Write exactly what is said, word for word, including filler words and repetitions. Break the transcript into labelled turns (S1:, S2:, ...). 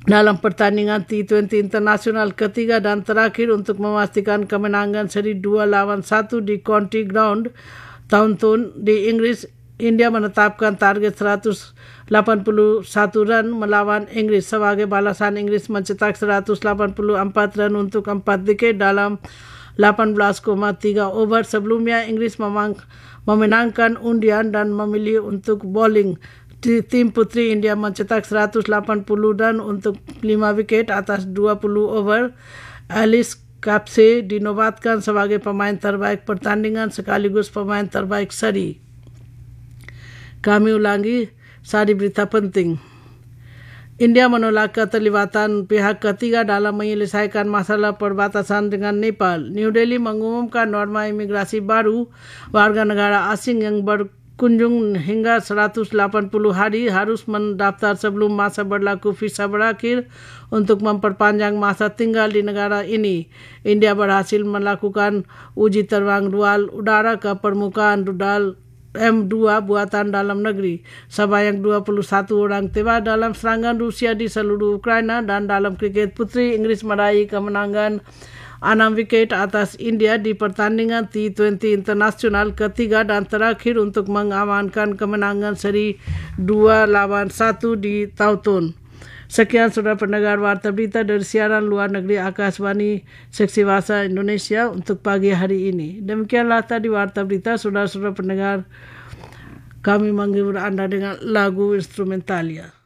S1: dalam pertandingan T dua puluh internasional ketiga dan terakhir untuk memastikan kemenangan seri dua lawan satu di County Ground Taunton di Inggris. India menetapkan target seratus delapan puluh satu run melawan Inggris. Sebagai balasan, Inggris mencetak seratus delapan puluh empat run untuk empat wiket dalam delapan belas koma tiga over. Sebelumnya, Inggris memenangkan undian dan memilih untuk bowling. Tim putri India mencetak seratus delapan puluh run untuk lima wiket atas dua puluh over. Alice Kapse dinobatkan sebagai pemain terbaik pertandingan sekaligus pemain terbaik seri. Kami ulangi sari berita penting. India menolak keterlibatan pihak ketiga dalam menyelesaikan masalah perbatasan dengan Nepal. New Delhi mengumumkan norma imigrasi baru. Warga negara asing yang berkunjung hingga seratus delapan puluh hari harus mendaftar sebelum masa berlaku visa berakhir untuk memperpanjang masa tinggal di negara ini. India berhasil melakukan uji terbang dual udara ke permukaan rudal M dua buatan dalam negeri. Sebanyak dua puluh satu orang tewas dalam serangan Rusia di seluruh Ukraina. Dan dalam kriket putri, Inggris meraih kemenangan enam wiket atas India di pertandingan T dua puluh internasional ketiga dan terakhir untuk mengamankan kemenangan seri dua lawan satu di Taunton. Sekian saudara pendengar warta berita dari siaran luar negeri Akashvani Seksi Bahasa Indonesia untuk pagi hari ini. Demikianlah tadi warta berita. Saudara-saudara pendengar, kami menghibur Anda dengan lagu instrumentalia.